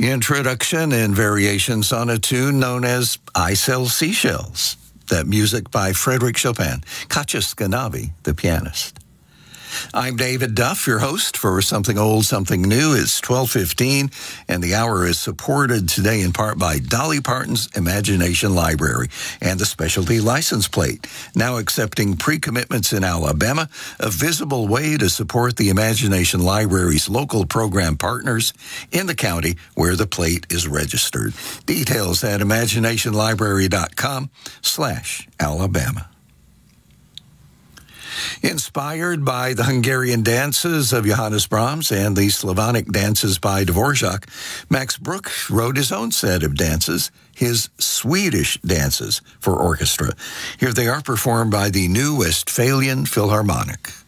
Introduction and variations on a tune known as I Sell Seashells. That music by Frédéric Chopin, Katja Skanavi, the pianist. I'm David Duff, your host for Something Old, Something New. It's 12:15, and the hour is supported today in part by Dolly Parton's Imagination Library and the specialty license plate, now accepting pre-commitments in Alabama, a visible way to support the Imagination Library's local program partners in the county where the plate is registered. Details at imaginationlibrary.com/Alabama. Inspired by the Hungarian dances of Johannes Brahms and the Slavonic dances by Dvorak, Max Bruch wrote his own set of dances, his Swedish dances, for orchestra. Here they are performed by the New Westphalian Philharmonic.